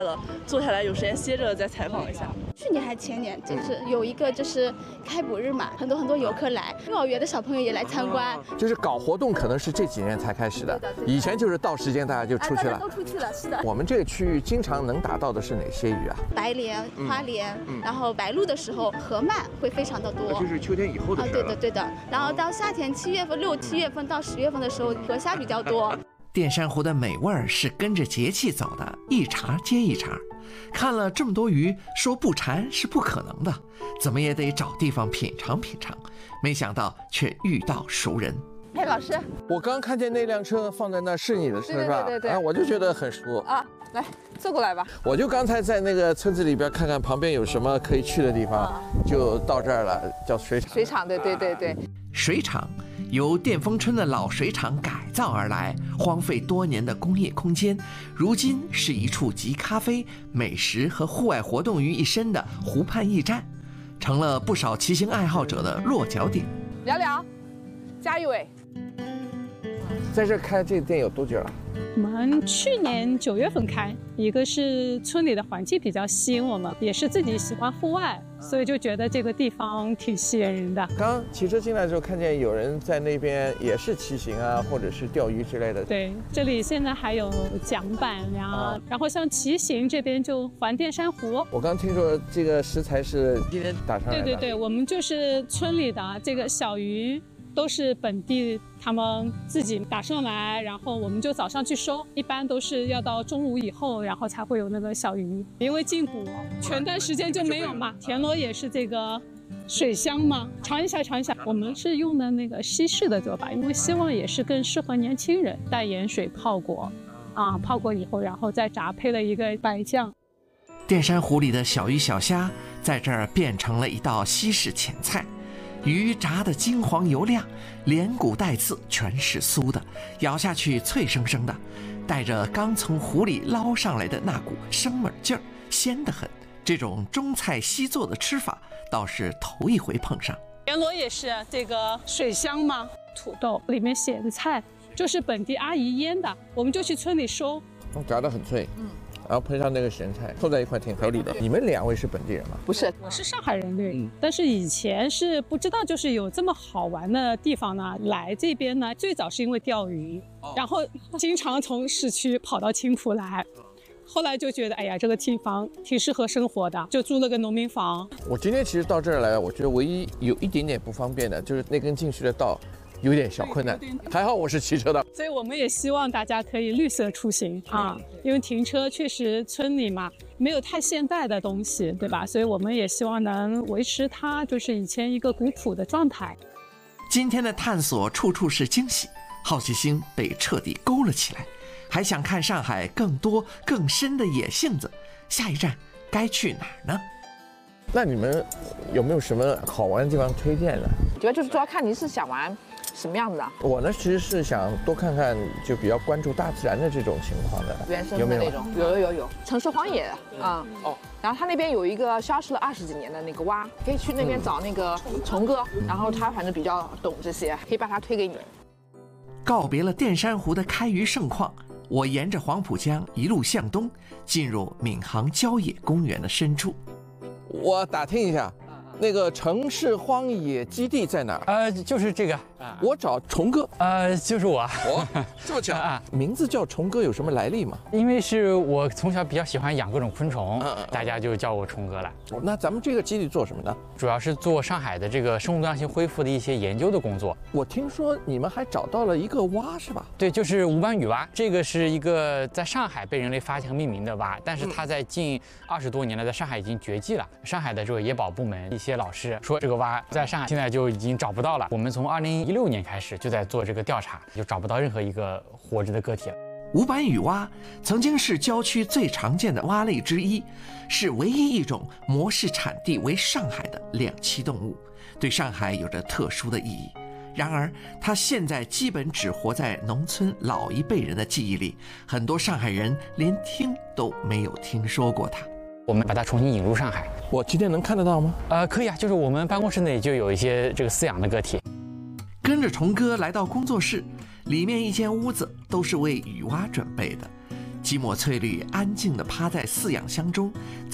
了，坐下来有时间歇着再采访一下。 去年还前年，就是有一个就是开捕日嘛，很多游客来，幼儿园的小朋友也来参观。 就是搞活动可能是这几年才开始的，以前就是到时间大家就出去了。 都出去了，是的。 我们这个区域经常能打到的是哪些鱼啊？ 白鲢、花鲢，然后白鹭的时候河鳗会非常的多。 就是秋天以后的事了。 对的。然后到夏天6、7月份到10月份的时候，河虾比较多。 淀山湖的美味儿是跟着节气走的，一茬接一茬。看了这么多鱼，说不馋是不可能的，怎么也得找地方品尝品尝。没想到却遇到熟人。 哎，老师， 我刚看见那辆车放在那是你的车是吧？ 对。 我就觉得很熟啊，来坐过来吧。 我就刚才在那个村子里边看看旁边有什么可以去的地方，就到这儿了，叫水厂。 水厂，对。 水厂由淀丰村的老水厂改造而来，荒废多年的工业空间，如今是一处集咖啡、美食和户外活动于一身的湖畔驿站，成了不少骑行爱好者的落脚点。 聊，加一位。 在这开这店有多久了？ 我们去年9月份开，一个是村里的环境比较吸引我们，也是自己喜欢户外，所以就觉得这个地方挺吸引人的。 刚骑车进来的时候，看见有人在那边也是骑行啊，或者是钓鱼之类的。 对，这里现在还有桨板呀，然后像骑行这边就环淀山湖。 我刚听说这个食材是今天打上来的。 对，我们就是村里的这个小鱼。都是本地他们自己打上来，然后我们就早上去收，一般都是要到中午以后，然后才会有那个小鱼。因为禁捕，全段时间就没有嘛。田螺也是这个水乡嘛，尝一下。我们是用的那个西式的做法，因为希望也是更适合年轻人。淡盐水泡过，泡过以后，然后再炸，配了一个白酱。 淀山湖里的小鱼小虾在这儿变成了一道西式前菜。鱼炸得金黄油亮，连骨带刺全是酥的，咬下去脆生生的，带着刚从湖里捞上来的那股生猛劲儿，鲜得很。这种中菜西做的吃法倒是头一回碰上。 田螺也是这个水乡嘛，土豆里面写的菜就是本地阿姨腌的，我们就去村里收， 炸得很脆。然后配上那个咸菜，凑在一块挺合理的。你们2位是本地人吗？ 不是， 我是上海人对，但是以前是不知道就是有这么好玩的地方呢。来这边呢，最早是因为钓鱼，然后经常从市区跑到青浦来。后来就觉得，哎呀，这个地方挺适合生活的，就租了个农民房。 我今天其实到这儿来，我觉得唯一有一点点不方便的就是那根进去的道。有点小困难，还好我是骑车的， 所以我们也希望大家可以绿色出行因为停车确实村里嘛没有太现代的东西，对吧？所以我们也希望能维持它就是以前一个古朴的状态。 今天的探索处处是惊喜，好奇心被彻底勾了起来，还想看上海更多更深的野性子，下一站该去哪儿呢？ 那你们有没有什么好玩的地方推荐呢？ 主要就是主要看你是想玩什么样子的。 我呢其实是想多看看，就比较关注大自然的这种情况的， 原生的那种。有城市荒野然后他那边有一个消失了20几年的那个蛙，可以去那边找那个虫哥，然后他反正比较懂这些，可以把他推给你。 告别了淀山湖的开渔盛况，我沿着黄浦江一路向东，进入闵行郊野公园的深处。 我打听一下，那个城市荒野基地在哪儿？ 就是这个。 我找虫哥。 就是我。 这么巧名字叫虫哥有什么来历吗？ 因为是我从小比较喜欢养各种昆虫，大家就叫我虫哥了。 那咱们这个基地做什么呢？ 主要是做上海的这个生物多样性恢复的一些研究的工作。 我听说你们还找到了一个蛙是吧？ 对，就是无斑羽蛙。这个是一个在上海被人类发现和命名的蛙，但是它在近20多年了，在上海已经绝迹了。上海的这个野保部门一些老师说，这个蛙在上海现在就已经找不到了。我们从2016年开始就在做这个调查，就找不到任何一个活着的个体了。 无斑羽蛙曾经是郊区最常见的蛙类之一，是唯一一种模式产地为上海的两栖动物，对上海有着特殊的意义。然而，它现在基本只活在农村老一辈人的记忆里，很多上海人连听都没有听说过它。 我们把它重新引入上海。 我今天能看得到吗？ 可以啊，就是我们办公室内就有一些这个饲养的个体。 跟着虫哥来到工作室，里面一间屋子都是为雨蛙准备的， 几抹翠绿安静地趴在饲养箱中。